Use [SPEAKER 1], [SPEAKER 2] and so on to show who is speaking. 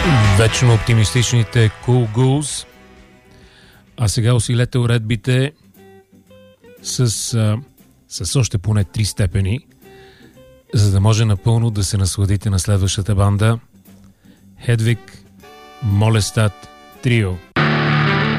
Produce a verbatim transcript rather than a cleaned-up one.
[SPEAKER 1] Вечно оптимистичните Cool Ghouls. А сега усилете уредбите с, а, с още поне три степени, за да може напълно да се насладите на следващата банда. Hedwig Mollestatt Trio.